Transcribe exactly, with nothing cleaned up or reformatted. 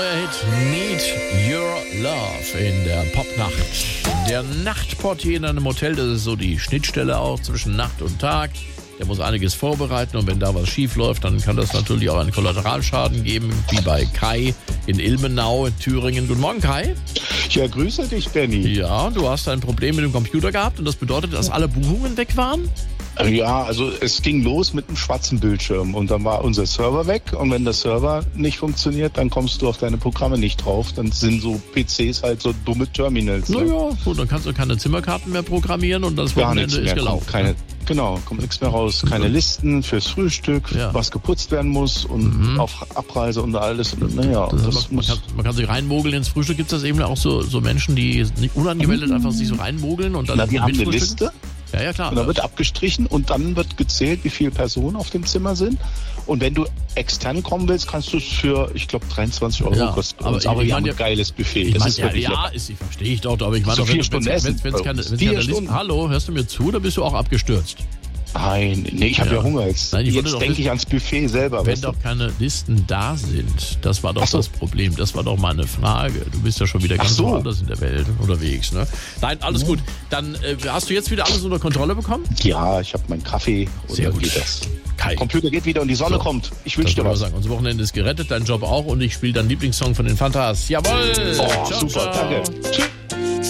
Hit Need Your Love in der Popnacht. Der Nachtportier in einem Hotel, das ist so die Schnittstelle auch zwischen Nacht und Tag. Der muss einiges vorbereiten und wenn da was schief läuft, dann kann das natürlich auch einen Kollateralschaden geben, wie bei Kai in Ilmenau, Thüringen. Guten Morgen, Kai. Ja, grüße dich, Benny. Ja, du hast ein Problem mit dem Computer gehabt und das bedeutet, dass alle Buchungen weg waren? Ja, also es ging los mit einem schwarzen Bildschirm und dann war unser Server weg und wenn der Server nicht funktioniert, dann kommst du auf deine Programme nicht drauf. Dann sind so P Cs halt so dumme Terminals. Ne? Naja, gut, dann kannst du keine Zimmerkarten mehr programmieren und das Wochenende ist gelaufen. Keine, genau, kommt nichts mehr raus. Keine mhm. Listen fürs Frühstück, ja. was geputzt werden muss und mhm. auf Abreise und alles. Und, naja, das das man, muss man, kann, man kann sich reinmogeln ins Frühstück. Gibt es das eben auch so, so Menschen, die nicht unangemeldet mhm. einfach sich so reinmogeln und dann Na, die haben eine Liste. Ja, ja, klar. Und dann wird abgestrichen und dann wird gezählt, wie viele Personen auf dem Zimmer sind. Und wenn du extern kommen willst, kannst du es für, ich glaube, dreiundzwanzig Euro ja, kosten. Aber, aber wir haben ja, ein geiles Buffet. Ich das mein, ist ja, wirklich ja, ist, ich verstehe ich doch, aber ich meine so doch, vier wenn Stunden es essen. keine, wenn's vier keine Stunden. Liste, hallo, hörst du mir zu oder bist du auch abgestürzt? Nein, nee, ich habe ja. ja Hunger jetzt. Nein, ich jetzt denke ich ans Buffet selber. Wenn doch keine Listen da sind, das war doch so. das Problem. Das war doch meine Frage. Du bist ja schon wieder ganz so. woanders in der Welt unterwegs, ne? Nein, alles ja. gut. Dann äh, hast du jetzt wieder alles unter Kontrolle bekommen? Ja, ich habe meinen Kaffee. Und Sehr gut. Geht das. Kai. Computer geht wieder und die Sonne so. kommt. Ich wünsche dir was. Sagen. Unser Wochenende ist gerettet, dein Job auch und ich spiele deinen Lieblingssong von den Fantas. Jawohl! Oh, ciao, super, ciao. danke. Tschüss.